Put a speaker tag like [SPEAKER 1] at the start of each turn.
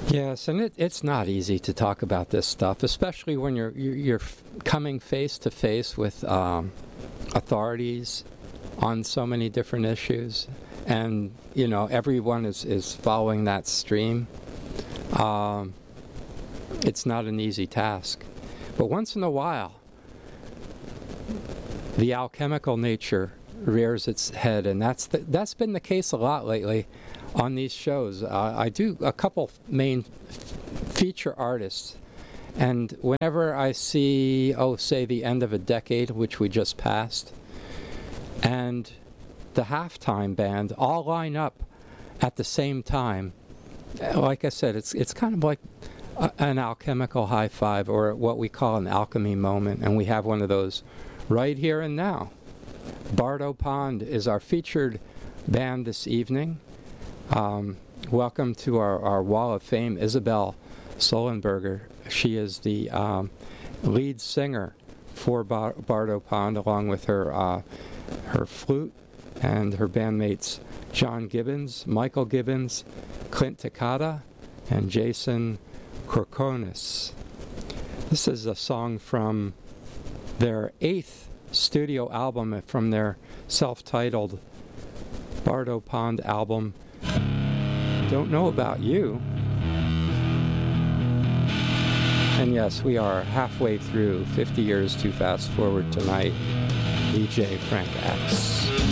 [SPEAKER 1] Yes, and it's not easy to talk about this stuff, especially when you're coming face to face with authorities on so many different issues, and everyone is following that stream. It's not an easy task, but once in a while, the alchemical nature rears its head, and that's been the case a lot lately on these shows. I do a couple main feature artists, and whenever I see, say the end of a decade, which we just passed, and the halftime band all line up at the same time, like I said, it's kind of like an alchemical high five, or what we call an alchemy moment, and we have one of those right here and now. Bardo Pond is our featured band this evening. Welcome to our Wall of Fame, Isabel Solenberger. She is the lead singer for Bardo Pond, along with her flute and her bandmates John Gibbons, Michael Gibbons, Clint Takata, and Jason Korkonis. This is a song from their 8th studio album, from their self-titled Bardo Pond album, Don't Know About You. And yes, we are halfway through 50 Years Too Fast Forward tonight. DJ Frank X.